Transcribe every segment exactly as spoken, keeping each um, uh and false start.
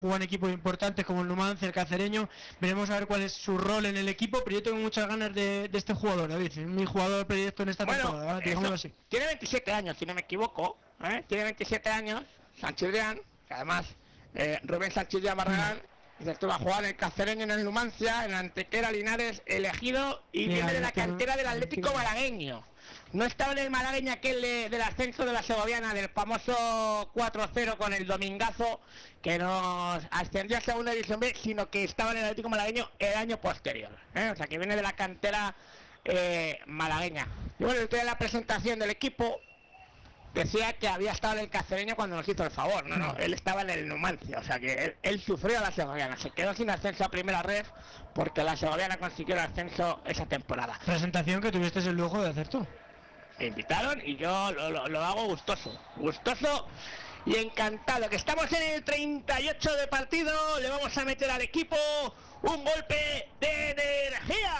juegan equipos importantes como el Numancia, el Cacereño. Veremos a ver cuál es su rol en el equipo, pero yo tengo muchas ganas de, de este jugador, David, es mi jugador predilecto en esta bueno, temporada, digámoslo así. Tiene veintisiete años, si no me equivoco, ¿eh? Tiene veintisiete años, Sanchidrián, que además eh, Rubén Sanchidrián Barragán, mm. esto va a jugar en el Cacereño, en el Numancia, en Antequera, Linares, elegido y viene yeah, de la cantera del Atlético Malagueño. No estaba en el malagueño aquel de, del ascenso de la Segoviana, del famoso cuatro cero con el domingazo que nos ascendió a segunda división B, sino que estaba en el Atlético Malagueño el año posterior, ¿eh? O sea que viene de la cantera eh, malagueña. Y bueno, estoy en la presentación del equipo, decía que había estado en el Cacereño cuando nos hizo el favor, no, no, él estaba en el Numancia, o sea que él, él sufrió a la Segoviana, se quedó sin ascenso a primera red porque la Segoviana consiguió el ascenso esa temporada. Presentación que tuviste el lujo de hacer tú. Me invitaron y yo lo, lo, lo hago gustoso, gustoso y encantado, que estamos en el treinta y ocho de partido, le vamos a meter al equipo un golpe de energía.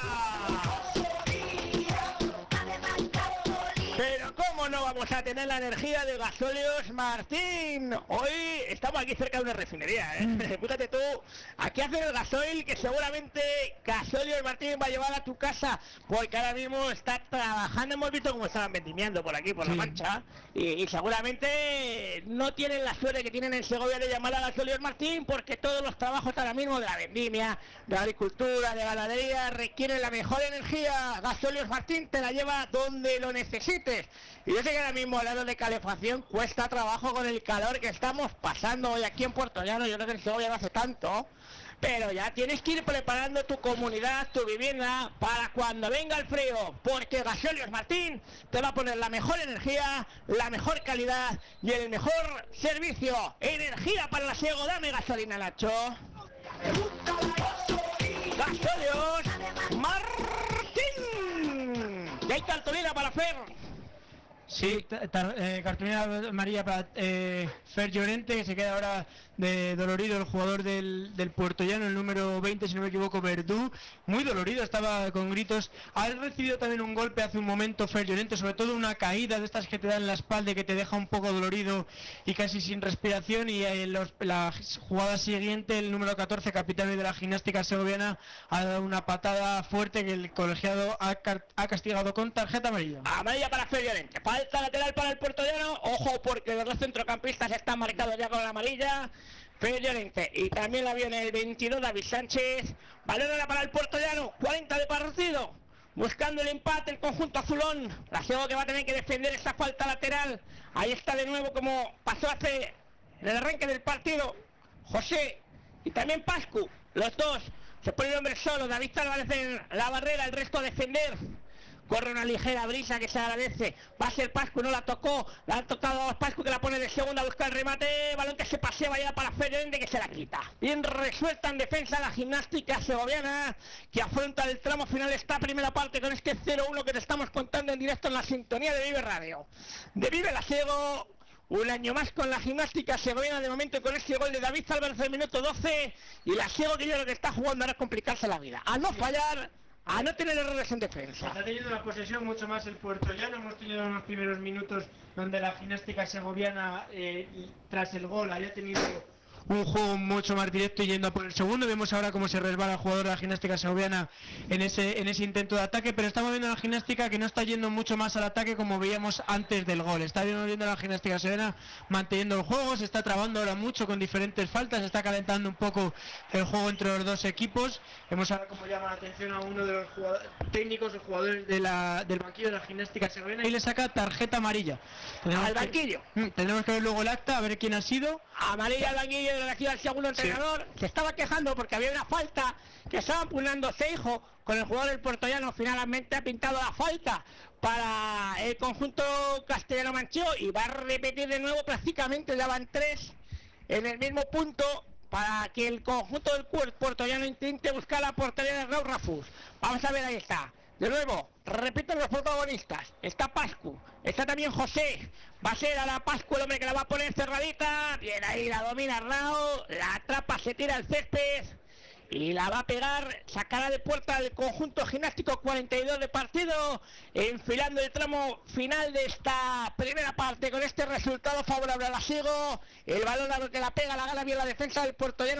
Pero cómo no vamos a tener la energía de Gasóleos Martín. Hoy estamos aquí cerca de una refinería, ¿eh? Mm. Escúchate tú, aquí hacen el gasoil que seguramente Gasóleos Martín va a llevar a tu casa, porque ahora mismo está trabajando, hemos visto cómo estaban vendimiando por aquí, por sí. La Mancha, y, y seguramente no tienen la suerte que tienen en Segovia de llamar a Gasóleos Martín, porque todos los trabajos ahora mismo de la vendimia, de la agricultura, de ganadería, requieren la mejor energía. Gasóleos Martín te la lleva donde lo necesites. Y yo sé que ahora mismo hablando de calefacción cuesta trabajo con el calor que estamos pasando hoy aquí en Puerto Llano. Yo no sé si Segovia no hace tanto, pero ya tienes que ir preparando tu comunidad, tu vivienda para cuando venga el frío, porque Gasóleos Martín te va a poner la mejor energía, la mejor calidad y el mejor servicio. Energía para la Sego, dame gasolina, Nacho. Gasóleos Martín. Y hay cartulina para Fer. Sí, eh, cartulina amarilla para eh, Fer Llorente, que se queda ahora de dolorido, el jugador del, del puertollano, el número veinte, si no me equivoco, Verdú, muy dolorido, estaba con gritos. Ha recibido también un golpe hace un momento Fer Llorente, sobre todo una caída de estas que te dan en la espalda y que te deja un poco dolorido y casi sin respiración, y en los, la jugada siguiente, el número catorce, capitán de la gimnástica segoviana, ha dado una patada fuerte que el colegiado ha, ha castigado con tarjeta amarilla. Amarilla para Fer Llorente, falta lateral para el puertollano, ojo porque los dos centrocampistas están marcados ya con la amarilla. Fer Llorente, y también la viene el veintidós, David Sánchez. Balón para el puertollano, cuarenta de partido, buscando el empate el conjunto azulón. La Sego que va a tener que defender esta falta lateral. Ahí está de nuevo como pasó hace en el arranque del partido José y también Pascu, los dos se pone el hombre solo. David Álvarez en la barrera, el resto a defender. Corre una ligera brisa que se agradece. Va a ser Pascu, no la tocó. La ha tocado a Pascu, que la pone de segunda, busca el remate. Balón que se pasea, vaya para Fer Llorente, que se la quita. Bien resuelta en defensa la gimnástica segoviana, que afronta el tramo final esta primera parte con este cero uno que te estamos contando en directo en la sintonía de Vive Radio. De Vive la Sego. Un año más con la gimnástica segoviana de momento con este gol de David Álvarez del minuto doce. Y la Sego que yo lo que está jugando ahora es complicarse la vida. A no fallar, a no tener errores en defensa. Está teniendo la posesión mucho más el puertollano. Hemos tenido unos primeros minutos donde la gimnástica segoviana, eh, tras el gol, haya tenido un juego mucho más directo y yendo a por el segundo. Vemos ahora cómo se resbala el jugador de la gimnástica segoviana en ese en ese intento de ataque, pero estamos viendo a la gimnástica que no está yendo mucho más al ataque como veíamos antes del gol. Está viendo a la gimnástica segoviana manteniendo el juego, se está trabando ahora mucho con diferentes faltas, se está calentando un poco el juego entre los dos equipos. Vemos ahora cómo llama la atención a uno de los jugadores, técnicos, los jugadores de la, del banquillo de la gimnástica segoviana, y le saca tarjeta amarilla. Tenemos al banquillo. Que, tenemos que ver luego el acta, a ver quién ha sido. Amarilla al banquillo de la ciudad, el segundo entrenador. Sí. Se estaba quejando porque había una falta que estaba pugnando Seijo con el jugador del puertollano. Finalmente ha pintado la falta para el conjunto castellano manchego y va a repetir de nuevo, prácticamente ya van tres en el mismo punto, para que el conjunto del puertollano intente buscar la portería de Raúl Rafus. Vamos a ver, ahí está. De nuevo, repiten los protagonistas. Está Pascu, está también José. Va a ser a la Pascu el hombre que la va a poner cerradita. Bien, ahí la domina Arnau, la atrapa, se tira al césped y la va a pegar, sacará de puerta el conjunto gimnástico cuarenta y dos de partido, enfilando el tramo final de esta primera parte con este resultado favorable a la Sigo. El balón a lo que la pega, la gana bien la defensa del puertollano.